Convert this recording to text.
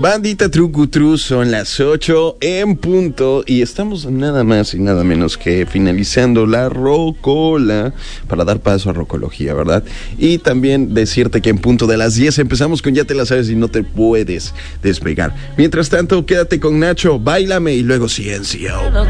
Bandita Trucutru, son las 8 en punto y estamos nada más y nada menos que finalizando la rocola para dar paso a rocología, ¿verdad? Y también decirte que en punto de las 10 empezamos con Ya te la sabes y no te puedes despegar. Mientras tanto, quédate con Nacho, Báilame y luego Ciencio.